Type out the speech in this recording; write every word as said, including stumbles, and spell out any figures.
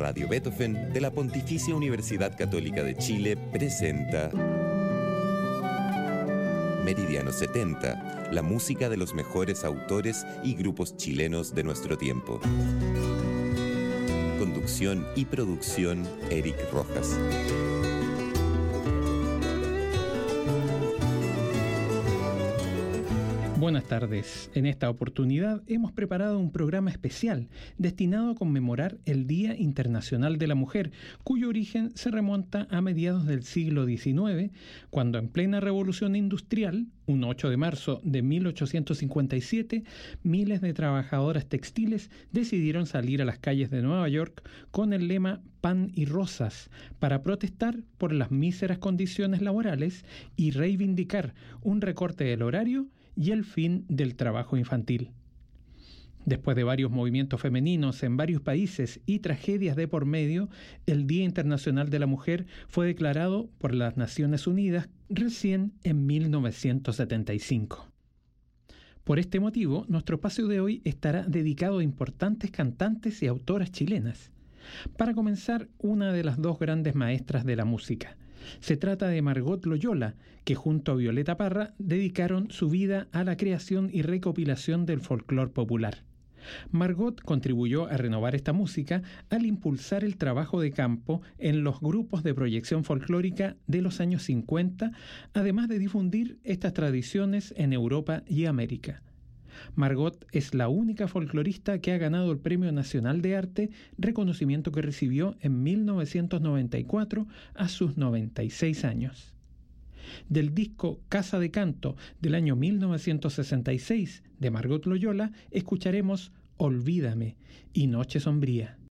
Radio Beethoven de la Pontificia Universidad Católica de Chile presenta Meridiano setenta, la música de los mejores autores y grupos chilenos de nuestro tiempo. Conducción y producción, Eric Rojas. Buenas tardes. En esta oportunidad hemos preparado un programa especial destinado a conmemorar el Día Internacional de la Mujer, cuyo origen se remonta a mediados del siglo diecinueve, cuando en plena revolución industrial, un ocho de marzo de mil ochocientos cincuenta y siete, miles de trabajadoras textiles decidieron salir a las calles de Nueva York con el lema Pan y Rosas para protestar por las míseras condiciones laborales y reivindicar un recorte del horario y el fin del trabajo infantil. Después de varios movimientos femeninos en varios países y tragedias de por medio, el Día Internacional de la Mujer fue declarado por las Naciones Unidas recién en mil novecientos setenta y cinco. Por este motivo, nuestro espacio de hoy estará dedicado a importantes cantantes y autoras chilenas. Para comenzar, una de las dos grandes maestras de la música. Se trata de Margot Loyola, que junto a Violeta Parra dedicaron su vida a la creación y recopilación del folclore popular. Margot contribuyó a renovar esta música al impulsar el trabajo de campo en los grupos de proyección folclórica de los años cincuenta, además de difundir estas tradiciones en Europa y América. Margot es la única folclorista que ha ganado el Premio Nacional de Arte, reconocimiento que recibió en mil novecientos noventa y cuatro a sus noventa y seis años. Del disco Casa de Canto del año mil novecientos sesenta y seis de Margot Loyola escucharemos Olvídame y Noche Sombría.